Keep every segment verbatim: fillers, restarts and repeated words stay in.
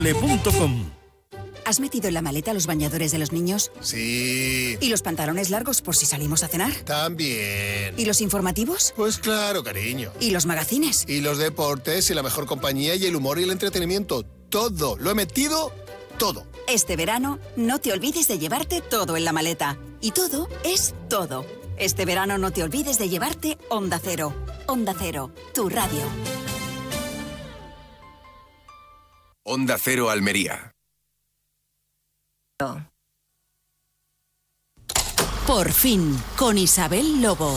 le punto com. ¿Has metido en la maleta los bañadores de los niños? Sí. ¿Y los pantalones largos por si salimos a cenar? También. ¿Y los informativos? Pues claro, cariño. ¿Y los magazines? Y los deportes y la mejor compañía y el humor y el entretenimiento. Todo. Lo he metido todo. Este verano, no te olvides de llevarte todo en la maleta. Y todo es todo. Este verano no te olvides de llevarte Onda Cero. Onda Cero, tu radio. Onda Cero Almería. Por fin, con Isabel Lobo.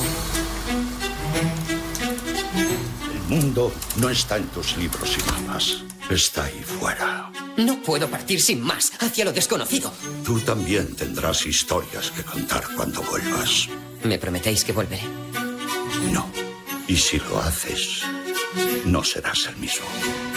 El mundo no está en tus libros y mapas. Está ahí fuera. No puedo partir sin más hacia lo desconocido. Tú también tendrás historias que contar cuando vuelvas. ¿Me prometéis que volveré? No. Y si lo haces, no serás el mismo.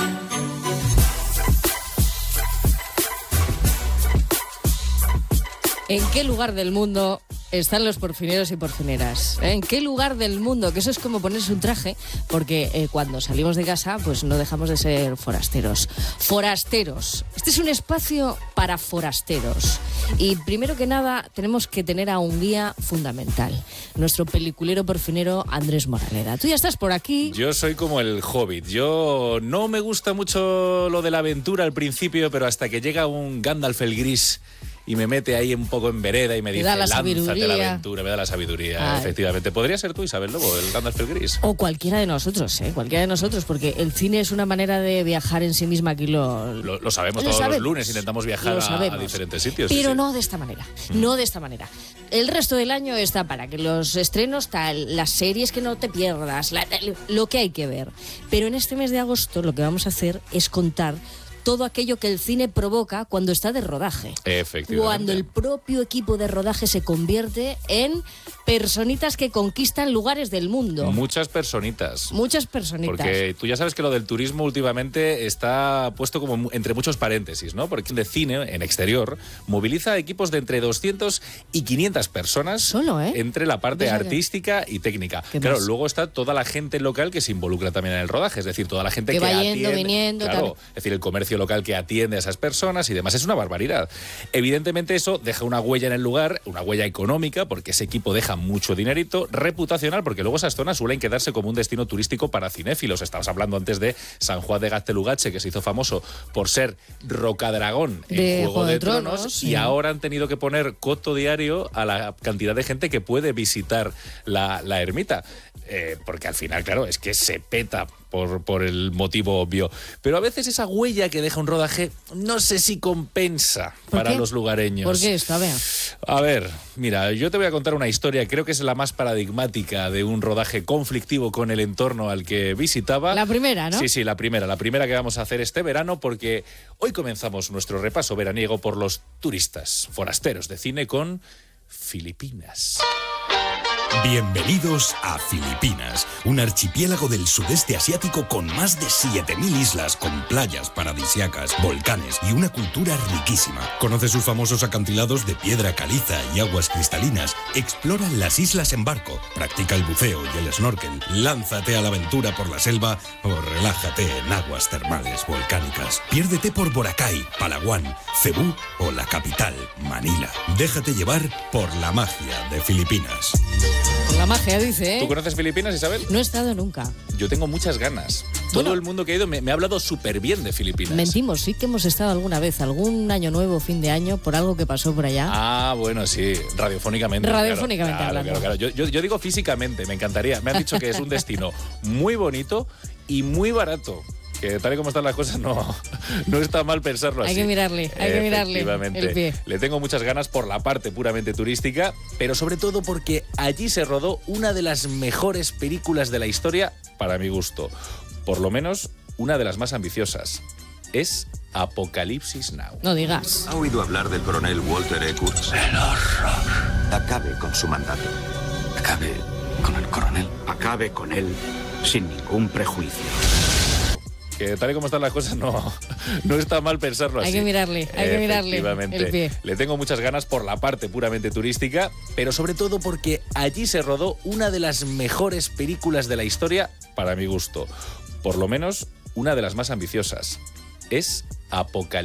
¿En qué lugar del mundo están los porfineros y porfineras? ¿En qué lugar del mundo? Que eso es como ponerse un traje, porque eh, cuando salimos de casa, pues no dejamos de ser forasteros. Forasteros. Este es un espacio para forasteros. Y primero que nada, tenemos que tener a un guía fundamental. Nuestro peliculero porfinero Andrés Moraleda. Tú ya estás por aquí. Yo soy como el Hobbit. Yo no me gusta mucho lo de la aventura al principio, pero hasta que llega un Gandalf el Gris y me mete ahí un poco en vereda y me, me dice, lánzate la aventura, me da la sabiduría. Ay. Efectivamente. Podría ser tú, Isabel Lobo, el Gandalf el Gris. O cualquiera de nosotros, ¿eh? Cualquiera de nosotros, porque el cine es una manera de viajar en sí misma. Aquí lo, lo, lo sabemos lo todos sabemos. Los lunes, intentamos viajar a, a diferentes sitios. Pero sí, sí. no de esta manera, mm. no de esta manera. El resto del año está para que los estrenos, tal, las series que no te pierdas, la, lo que hay que ver. Pero en este mes de agosto lo que vamos a hacer es contar todo aquello que el cine provoca cuando está de rodaje. Efectivamente. Cuando el propio equipo de rodaje se convierte en personitas que conquistan lugares del mundo. Muchas personitas. Muchas personitas. Porque tú ya sabes que lo del turismo últimamente está puesto como entre muchos paréntesis, ¿no? Porque de cine, en exterior, moviliza equipos de entre doscientos y quinientas personas. Solo, ¿eh? Entre la parte artística y técnica. Claro, más? Luego está toda la gente local que se involucra también en el rodaje. Es decir, toda la gente que, que va atiende, yendo, viniendo, claro, tal. Es decir, el comercio local que atiende a esas personas y demás. Es una barbaridad. Evidentemente eso deja una huella en el lugar, una huella económica, porque ese equipo deja mucho dinerito, reputacional, porque luego esas zonas suelen quedarse como un destino turístico para cinéfilos. Estabas hablando antes de San Juan de Gaztelugatxe, que se hizo famoso por ser Rocadragón en de Juego de, de Tronos, Tronos sí. Y ahora han tenido que poner coto diario a la cantidad de gente que puede visitar la, la ermita. Eh, porque al final, claro, es que se peta por, por el motivo obvio. Pero a veces esa huella que deja un rodaje no sé si compensa para qué? los lugareños. ¿Por qué esto? A ver. A ver, mira, yo te voy a contar una historia, creo que es la más paradigmática de un rodaje conflictivo con el entorno al que visitaba. La primera, ¿no? Sí, sí, la primera, la primera que vamos a hacer este verano, porque hoy comenzamos nuestro repaso veraniego por los turistas forasteros de cine con Filipinas. Bienvenidos a Filipinas, un archipiélago del sudeste asiático con más de siete mil islas, con playas paradisíacas, volcanes y una cultura riquísima. Conoce sus famosos acantilados de piedra caliza y aguas cristalinas. Explora las islas en barco, practica el buceo y el snorkel, lánzate a la aventura por la selva o relájate en aguas termales volcánicas. Piérdete por Boracay, Palawan, Cebú o la capital, Manila. Déjate llevar por la magia de Filipinas. La magia, dice, ¿eh? ¿Tú conoces Filipinas, Isabel? No he estado nunca. Yo tengo muchas ganas. Bueno, todo el mundo que ha ido me, me ha hablado súper bien de Filipinas. Mentimos, sí que hemos estado alguna vez, algún año nuevo, fin de año, por algo que pasó por allá. Ah, bueno, sí, radiofónicamente. Radiofónicamente claro, hablando. Claro, claro. Yo, yo, yo digo físicamente, me encantaría. Me han dicho que es un destino muy bonito y muy barato. Que tal y como están las cosas no, no está mal pensarlo así. Hay que mirarle, hay que mirarle el pie. Le tengo muchas ganas por la parte puramente turística, pero sobre todo porque allí se rodó una de las mejores películas de la historia, para mi gusto. Por lo menos, una de las más ambiciosas. Es Apocalipsis Now. No digas. ¿Ha oído hablar del coronel Walter E. Kurtz? El horror. Acabe con su mandato. Acabe con el coronel. Acabe con él sin ningún prejuicio. Que tal y como están las cosas no, no está mal pensarlo así. Hay que mirarle, hay que mirarle el pie. Le tengo muchas ganas por la parte puramente turística, pero sobre todo porque allí se rodó una de las mejores películas de la historia, para mi gusto. Por lo menos, una de las más ambiciosas. Es Apocalipsis.